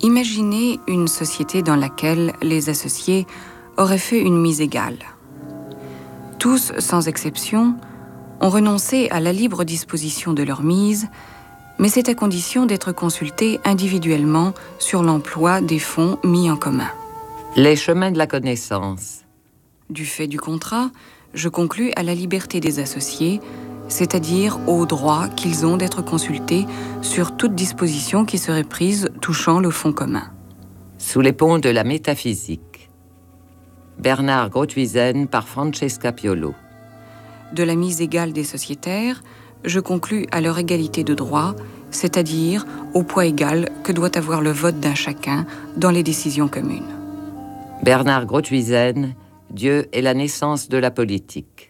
Imaginez une société dans laquelle les associés auraient fait une mise égale. Tous, sans exception, ont renoncé à la libre disposition de leur mise, mais c'est à condition d'être consultés individuellement sur l'emploi des fonds mis en commun. Les chemins de la connaissance. Du fait du contrat, je conclus à la liberté des associés, c'est-à-dire au droit qu'ils ont d'être consultés sur toute disposition qui serait prise touchant le fonds commun. Sous les ponts de la métaphysique. Bernard Grothuizen par Francesca Piolo. De la mise égale des sociétaires, je conclus à leur égalité de droit, c'est-à-dire au poids égal que doit avoir le vote d'un chacun dans les décisions communes. Bernard Grothuizen, Dieu est la naissance de la politique.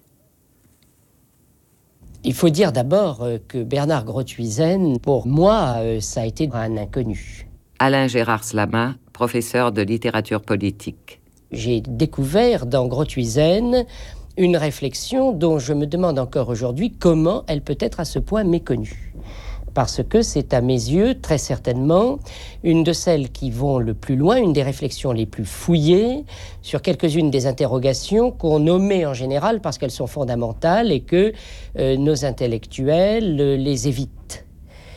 Il faut dire d'abord que Bernard Grothuizen, pour moi, ça a été un inconnu. Alain Gérard Slama, professeur de littérature politique. J'ai découvert dans Grothuizen une réflexion dont je me demande encore aujourd'hui comment elle peut être à ce point méconnue. Parce que c'est à mes yeux, très certainement, une de celles qui vont le plus loin, une des réflexions les plus fouillées sur quelques-unes des interrogations qu'on omet en général parce qu'elles sont fondamentales et que nos intellectuels les évitent.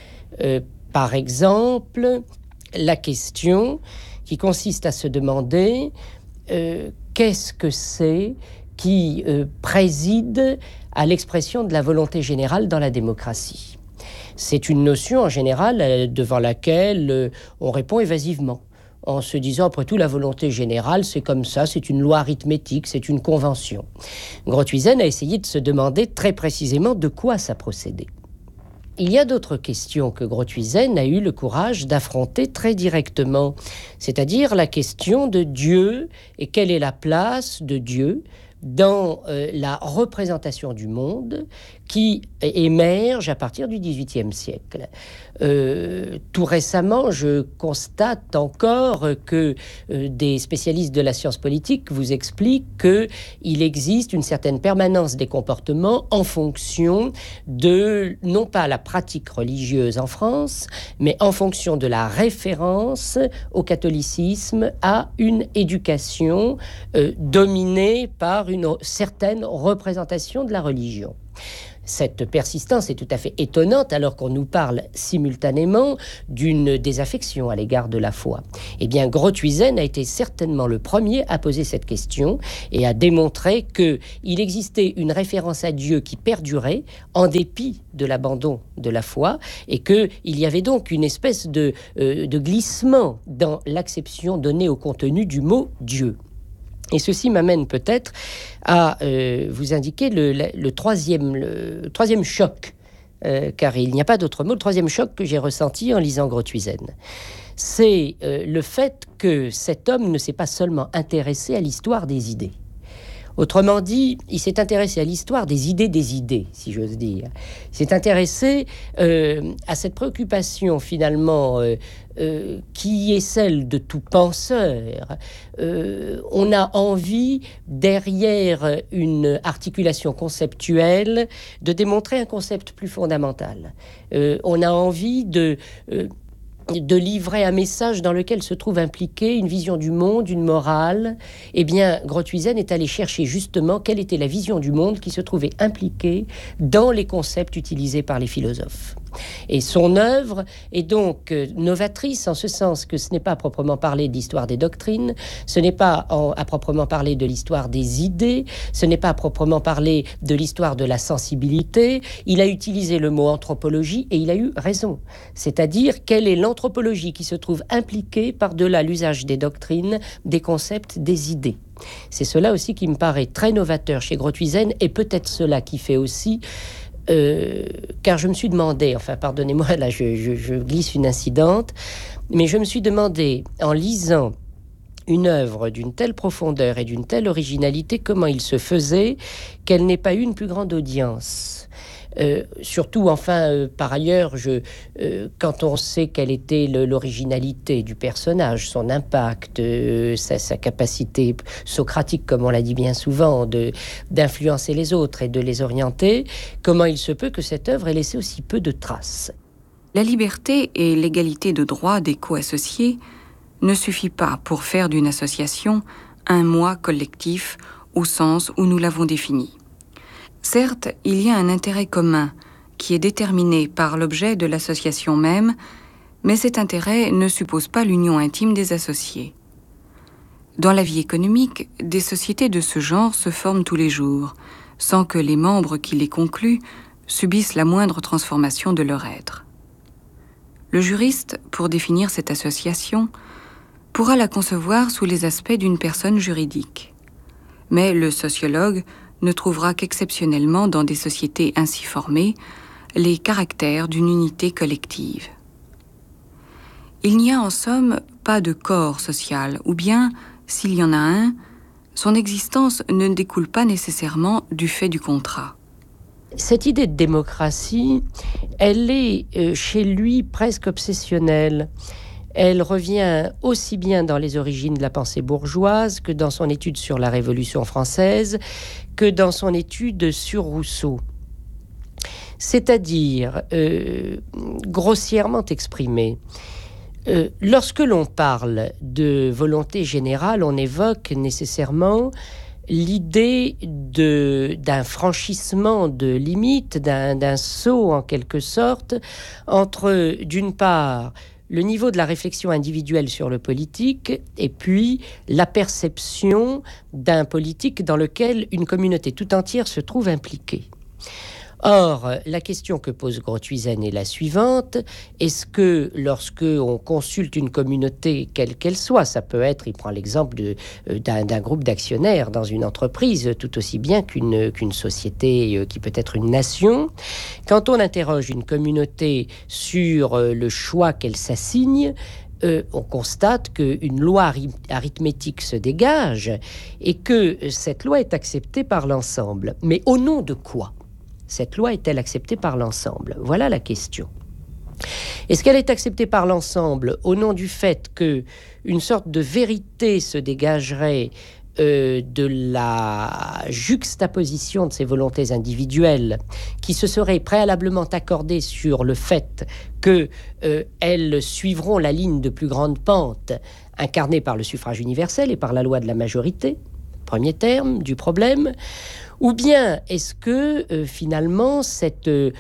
Par exemple, la question qui consiste à se demander qu'est-ce que c'est qui préside à l'expression de la volonté générale dans la démocratie. C'est une notion en général devant laquelle on répond évasivement, en se disant après tout la volonté générale c'est comme ça, c'est une loi arithmétique, c'est une convention. Grothuizen a essayé de se demander très précisément de quoi ça procédait. Il y a d'autres questions que Grothuizen a eu le courage d'affronter très directement, c'est-à-dire la question de Dieu et quelle est la place de Dieu dans la représentation du monde qui émerge à partir du XVIIIe siècle. Tout récemment, je constate encore que des spécialistes de la science politique vous expliquent qu'il existe une certaine permanence des comportements en fonction de, non pas la pratique religieuse en France, mais en fonction de la référence au catholicisme, à une éducation dominée par une certaine représentation de la religion. Cette persistance est tout à fait étonnante alors qu'on nous parle simultanément d'une désaffection à l'égard de la foi. Eh bien, Grothuizen a été certainement le premier à poser cette question et à démontrer qu'il existait une référence à Dieu qui perdurait en dépit de l'abandon de la foi et qu'il y avait donc une espèce de glissement dans l'acception donnée au contenu du mot Dieu. Et ceci m'amène peut-être à vous indiquer le troisième choc, car il n'y a pas d'autre mot, le troisième choc que j'ai ressenti en lisant Grothuizen. C'est le fait que cet homme ne s'est pas seulement intéressé à l'histoire des idées. Autrement dit, il s'est intéressé à l'histoire des idées, si j'ose dire. Il s'est intéressé à cette préoccupation, finalement, qui est celle de tout penseur. On a envie, derrière une articulation conceptuelle, de démontrer un concept plus fondamental. On a envie de livrer un message dans lequel se trouve impliquée une vision du monde, une morale. Eh bien, Grothuizen est allé chercher justement quelle était la vision du monde qui se trouvait impliquée dans les concepts utilisés par les philosophes. Et son œuvre est donc novatrice en ce sens que ce n'est pas à proprement parler de l'histoire des doctrines, ce n'est pas à proprement parler de l'histoire des idées, ce n'est pas à proprement parler de l'histoire de la sensibilité. Il a utilisé le mot anthropologie et il a eu raison. C'est-à-dire quelle est l'anthropologie qui se trouve impliquée par-delà l'usage des doctrines, des concepts, des idées. C'est cela aussi qui me paraît très novateur chez Grothuizen et peut-être cela qui fait aussi car je me suis demandé, enfin pardonnez-moi, là je glisse une incidente, mais je me suis demandé en lisant une œuvre d'une telle profondeur et d'une telle originalité, comment il se faisait qu'elle n'ait pas eu une plus grande audience. Surtout, enfin, par ailleurs, quand on sait quelle était l'originalité du personnage, son impact, sa capacité socratique, comme on l'a dit bien souvent, d'influencer les autres et de les orienter, comment il se peut que cette œuvre ait laissé aussi peu de traces? La liberté et l'égalité de droit des co-associés ne suffit pas pour faire d'une association un moi collectif au sens où nous l'avons défini. Certes, il y a un intérêt commun qui est déterminé par l'objet de l'association même, mais cet intérêt ne suppose pas l'union intime des associés. Dans la vie économique, des sociétés de ce genre se forment tous les jours, sans que les membres qui les concluent subissent la moindre transformation de leur être. Le juriste, pour définir cette association, pourra la concevoir sous les aspects d'une personne juridique. Mais le sociologue ne trouvera qu'exceptionnellement dans des sociétés ainsi formées les caractères d'une unité collective. Il n'y a en somme pas de corps social, ou bien, s'il y en a un, son existence ne découle pas nécessairement du fait du contrat. Cette idée de démocratie, elle est chez lui presque obsessionnelle. Elle revient aussi bien dans les origines de la pensée bourgeoise que dans son étude sur la Révolution française, que dans son étude sur Rousseau. C'est-à-dire, grossièrement exprimé, lorsque l'on parle de volonté générale, on évoque nécessairement l'idée d'un franchissement de limites, d'un saut en quelque sorte, entre d'une part le niveau de la réflexion individuelle sur le politique et puis la perception d'un politique dans lequel une communauté tout entière se trouve impliquée. Or, la question que pose Grothuizen est la suivante. Est-ce que lorsque on consulte une communauté, quelle qu'elle soit, ça peut être, il prend l'exemple d'un groupe d'actionnaires dans une entreprise, tout aussi bien qu'une société qui peut être une nation, quand on interroge une communauté sur le choix qu'elle s'assigne, on constate qu'une loi arithmétique se dégage et que cette loi est acceptée par l'ensemble. Mais au nom de quoi ? Cette loi est-elle acceptée par l'ensemble ? Voilà la question. Est-ce qu'elle est acceptée par l'ensemble au nom du fait qu'une sorte de vérité se dégagerait de la juxtaposition de ces volontés individuelles qui se seraient préalablement accordées sur le fait qu'elles suivront la ligne de plus grande pente incarnée par le suffrage universel et par la loi de la majorité ? Premier terme du problème. Ou bien est-ce que finalement ce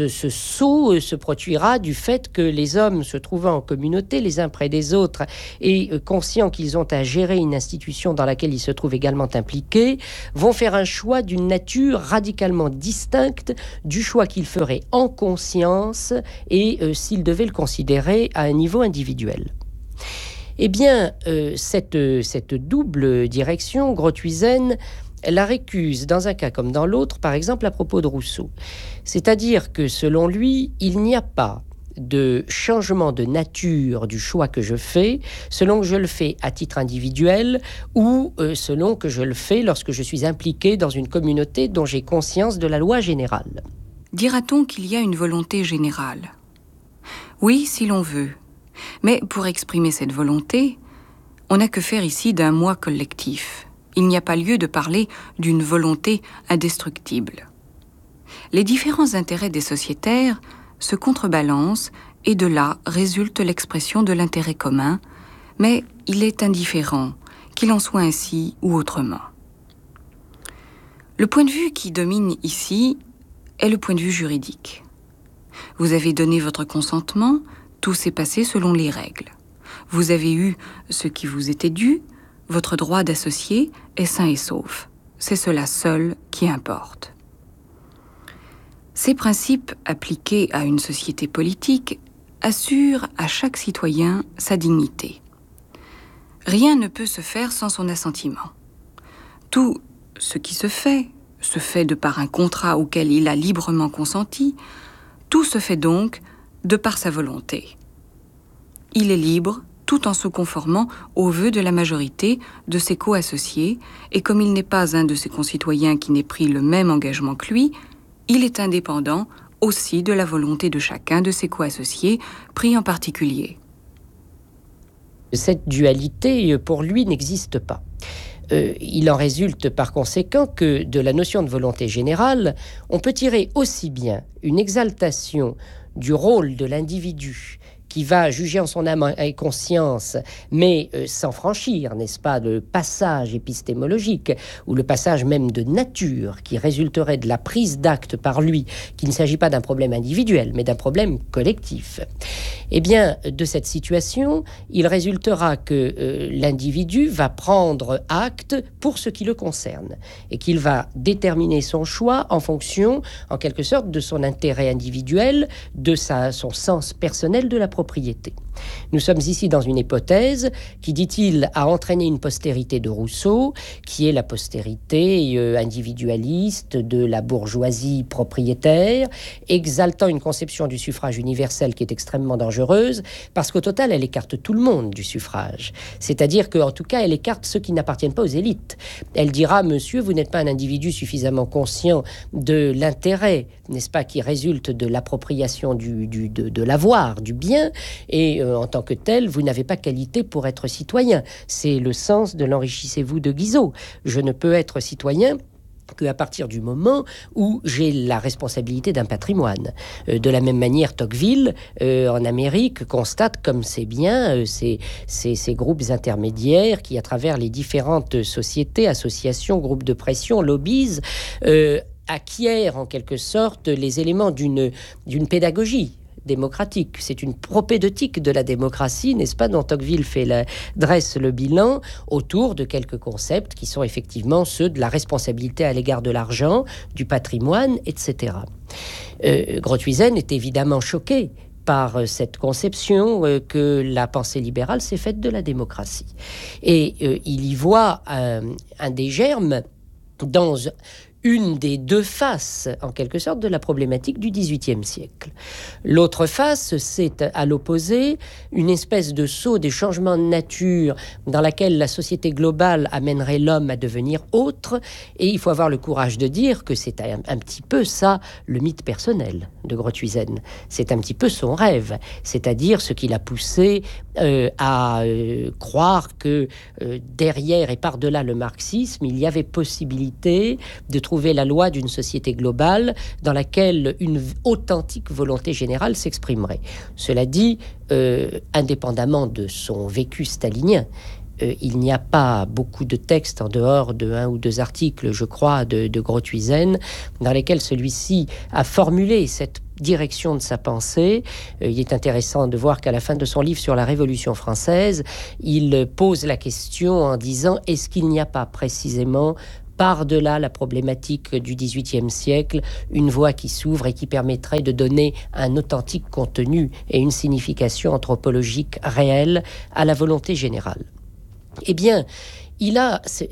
saut se produira du fait que les hommes se trouvant en communauté les uns près des autres et conscients qu'ils ont à gérer une institution dans laquelle ils se trouvent également impliqués, vont faire un choix d'une nature radicalement distincte du choix qu'ils feraient en conscience et s'ils devaient le considérer à un niveau individuel. Eh bien, cette double direction, Grothuizen la récuse dans un cas comme dans l'autre, par exemple à propos de Rousseau. C'est-à-dire que selon lui, il n'y a pas de changement de nature du choix que je fais selon que je le fais à titre individuel ou selon que je le fais lorsque je suis impliqué dans une communauté dont j'ai conscience de la loi générale. Dira-t-on qu'il y a une volonté générale ? Oui, si l'on veut. Mais pour exprimer cette volonté, on n'a que faire ici d'un moi collectif. Il n'y a pas lieu de parler d'une volonté indestructible. Les différents intérêts des sociétaires se contrebalancent et de là résulte l'expression de l'intérêt commun, mais il est indifférent qu'il en soit ainsi ou autrement. Le point de vue qui domine ici est le point de vue juridique. Vous avez donné votre consentement, tout s'est passé selon les règles. Vous avez eu ce qui vous était dû, votre droit d'associé est sain et sauf. C'est cela seul qui importe. Ces principes appliqués à une société politique assurent à chaque citoyen sa dignité. Rien ne peut se faire sans son assentiment. Tout ce qui se fait de par un contrat auquel il a librement consenti, tout se fait donc de par sa volonté. Il est libre tout en se conformant aux vœux de la majorité de ses co-associés, et comme il n'est pas un de ses concitoyens qui n'ait pris le même engagement que lui, il est indépendant aussi de la volonté de chacun de ses co-associés, pris en particulier. Cette dualité, pour lui, n'existe pas. Il en résulte par conséquent que de la notion de volonté générale, on peut tirer aussi bien une exaltation du rôle de l'individu qui va juger en son âme et conscience, mais sans franchir, n'est-ce pas, le passage épistémologique ou le passage même de nature qui résulterait de la prise d'acte par lui, qu'il ne s'agit pas d'un problème individuel, mais d'un problème collectif. Eh bien, de cette situation, il résultera que l'individu va prendre acte pour ce qui le concerne et qu'il va déterminer son choix en fonction, en quelque sorte, de son intérêt individuel, de son sens personnel de la propriété. Nous sommes ici dans une hypothèse qui, dit-il, a entraîné une postérité de Rousseau, qui est la postérité individualiste de la bourgeoisie propriétaire, exaltant une conception du suffrage universel qui est extrêmement dangereuse, parce qu'au total, elle écarte tout le monde du suffrage. C'est-à-dire qu'en tout cas, elle écarte ceux qui n'appartiennent pas aux élites. Elle dira, monsieur, vous n'êtes pas un individu suffisamment conscient de l'intérêt, n'est-ce pas, qui résulte de l'appropriation de l'avoir, du bien, et en tant que tel, vous n'avez pas qualité pour être citoyen. C'est le sens de l'enrichissez-vous de Guizot. Je ne peux être citoyen qu'à partir du moment où j'ai la responsabilité d'un patrimoine. De la même manière, Tocqueville, en Amérique, constate comme c'est bien ces groupes intermédiaires qui, à travers les différentes sociétés, associations, groupes de pression, lobbies, acquièrent en quelque sorte les éléments d'une pédagogie démocratique. C'est une propédeutique de la démocratie, n'est-ce pas, dont Tocqueville dresse le bilan autour de quelques concepts qui sont effectivement ceux de la responsabilité à l'égard de l'argent, du patrimoine, etc. Grothuizen est évidemment choqué par cette conception que la pensée libérale s'est faite de la démocratie. Et il y voit un des germes dans une des deux faces, en quelque sorte, de la problématique du XVIIIe siècle. L'autre face, c'est à l'opposé une espèce de saut des changements de nature dans laquelle la société globale amènerait l'homme à devenir autre, et il faut avoir le courage de dire que c'est un petit peu ça, le mythe personnel de Grothuizen. C'est un petit peu son rêve, c'est-à-dire ce qui l'a poussé à croire que derrière et par-delà le marxisme, il y avait possibilité de trouver la loi d'une société globale dans laquelle une authentique volonté générale s'exprimerait. Cela dit, indépendamment de son vécu stalinien, il n'y a pas beaucoup de textes en dehors de 1 ou 2 articles, je crois, de Grothuizen, dans lesquels celui-ci a formulé cette direction de sa pensée. Il est intéressant de voir qu'à la fin de son livre sur la Révolution française, il pose la question en disant « Est-ce qu'il n'y a pas précisément par-delà la problématique du XVIIIe siècle, une voie qui s'ouvre et qui permettrait de donner un authentique contenu et une signification anthropologique réelle à la volonté générale ?» Eh bien, il a